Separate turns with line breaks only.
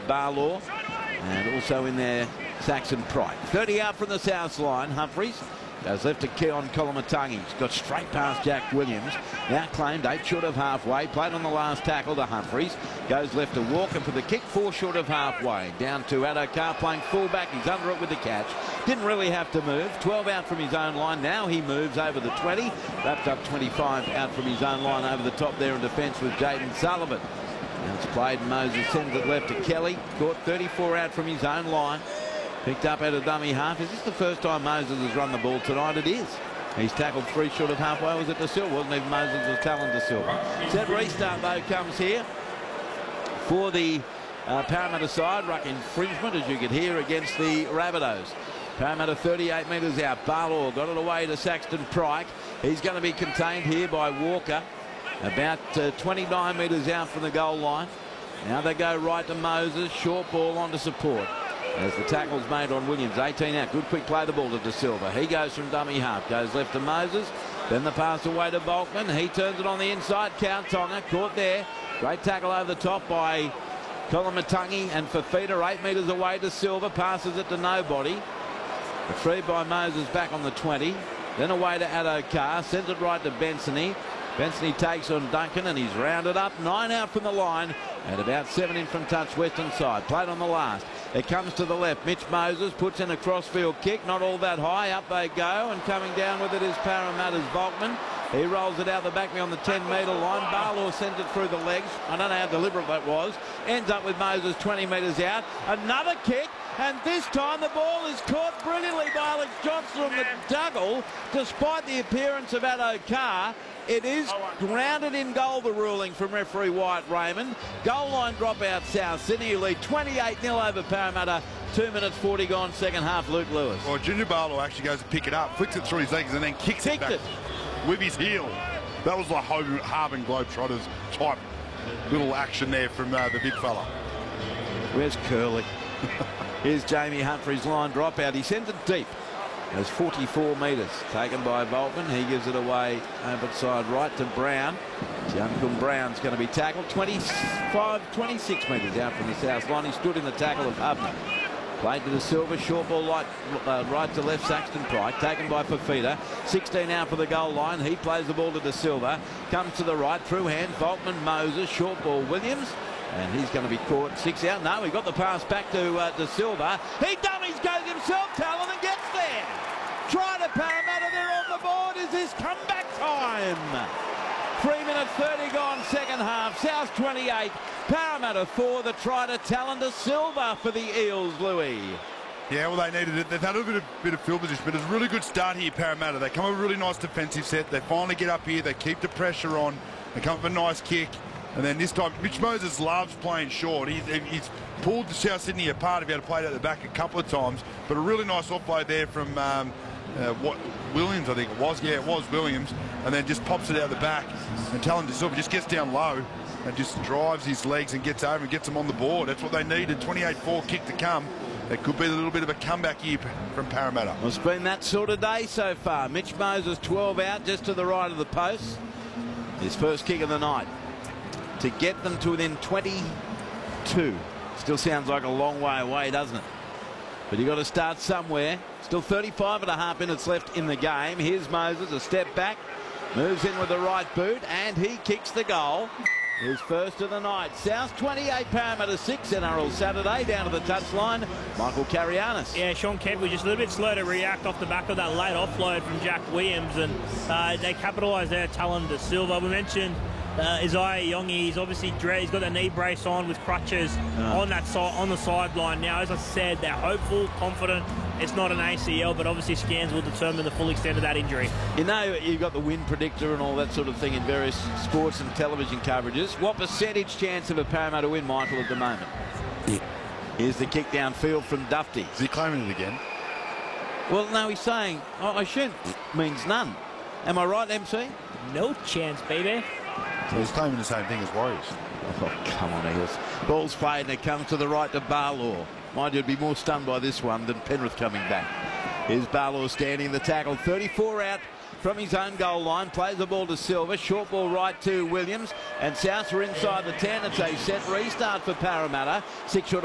Barlaw, and also in there Saxon Pryke. 30 out from the south line. Humphries goes left to Keon Kolomatangi. He's got straight past Jack Williams. Now claimed 8 short of halfway. Played on the last tackle to Humphries. Goes left to Walker for the kick. 4 short of halfway. Down to Addo-Carr playing fullback. He's under it with the catch. Didn't really have to move. 12 out from his own line. Now he moves over the 20. Wrapped up 25 out from his own line over the top there in defence with Jayden Sullivan. Now it's played. Moses sends it left to Kelly. Caught 34 out from his own line. Picked up at a dummy half. Is this the first time Moses has run the ball tonight? It is. He's tackled 3 short of halfway. Was it De Silva? Wasn't even Moses, was Talon De Silva. Set restart though comes here for the Parramatta side. Ruck infringement, as you could hear, against the Rabbitohs. Parramatta 38 metres out. Barlaw got it away to Saxton Pryke. He's going to be contained here by Walker. About 29 metres out from the goal line. Now they go right to Moses. Short ball onto support. As the tackle's made on Williams. 18 out. Good quick play the ball to De Silva. He goes from dummy half. Goes left to Moses. Then the pass away to Volkman. He turns it on the inside. Tonga caught there. Great tackle over the top by Kolomatangi and Fafita. 8 metres away to Silva. Passes it to nobody. Retrieved by Moses back on the 20. Then away to Addo-Carr. Sends it right to Bensony. Bensony takes on Duncan and he's rounded up. 9 out from the line and about 7 in from touch western side. Played on the last. It comes to the left. Mitch Moses puts in a crossfield kick. Not all that high. Up they go, and coming down with it is Parramatta's Volkman. He rolls it out the back on the 10-metre line. Barlaw sends it through the legs. I don't know how deliberate that was. Ends up with Moses 20 metres out. Another kick, and this time the ball is caught brilliantly by Alex Johnson on the juggle, despite the appearance of Addo-Carr. It is grounded in goal, the ruling from referee Wyatt Raymond. Goal line dropout South Sydney, lead 28-0 over Parramatta. 2 minutes 40 gone, second half. Luke Lewis.
Well, Junior Barlaw actually goes to pick it up, flicks it through his legs and then kicks it back with his heel. That was like Harbin Globetrotters type little action there from the big fella.
Where's Curly? Here's Jamie Humphries' line dropout. He sends it deep. There's 44 metres taken by Volkman. He gives it away over side right to Brown. Junkum Brown's going to be tackled 26 metres out from the south line. He stood in the tackle of Hubner. Played to De Silva, short ball right to left, Saxton Pryke, taken by Fafita. 16 out for the goal line. He plays the ball to De Silva. Comes to the right, through hand, Volkman, Moses, short ball, Williams. And he's going to be caught. 6 out. No, he got the pass back to De Silva. He dummies, goes himself, Talon, and gets there. Try to Parramatta, they're on the board. Is this comeback time? 3 minutes 30 gone, second half. South 28, Parramatta 4. The try to Talon De Silva for the Eels, Louis.
Yeah, well, they needed it. They've had a bit of field position, but it's a really good start here, Parramatta. They come with a really nice defensive set. They finally get up here. They keep the pressure on. They come with a nice kick. And then this time, Mitch Moses loves playing short. He's pulled the South Sydney apart if he had played at the back a couple of times. But a really nice offload there from Williams, I think it was. Yeah, it was Williams. And then just pops it out the back. And Talon De Silva just gets down low and just drives his legs and gets over and gets them on the board. That's what they needed. 28-4 kick to come. It could be a little bit of a comeback here from Parramatta.
Well, it's been that sort of day so far. Mitch Moses 12 out just to the right of the post. His first kick of the night to get them to within 22. Still sounds like a long way away, doesn't it? But you've got to start somewhere. Still 35.5 minutes left in the game. Here's Moses, a step back, moves in with the right boot, and he kicks the goal. His first of the night. South 28, Parramatta 6, NRL Saturday. Down to the touchline, Michael Carianis.
Yeah, Sean Kent was just a little bit slow to react off the back of that late offload from Jack Williams, and they capitalised there. Talon De Silva. We mentioned Isaiah Yonge. He's obviously he's got a knee brace on with crutches on the sideline. Now, as I said, they're hopeful, confident. It's not an ACL, but obviously scans will determine the full extent of that injury. You know, you've got the win predictor and all that sort of thing in various sports and television coverages. What percentage chance of a Parramatta win, Michael, at the moment? Yeah. Here's the kick downfield from Dufty.
Is he claiming it again?
Well, no, he's saying, I shouldn't. Means none. Am I right, MC?
No chance, baby.
So he's claiming the same thing as Warriors.
Oh, come on, Eels. Ball's played and it comes to the right to Barlaw. Mind you, would be more stunned by this one than Penrith coming back. Here's Barlaw standing in the tackle. 34 out from his own goal line. Plays the ball to Silva. Short ball right to Williams. And South are inside the 10. It's a set restart for Parramatta. 6 short.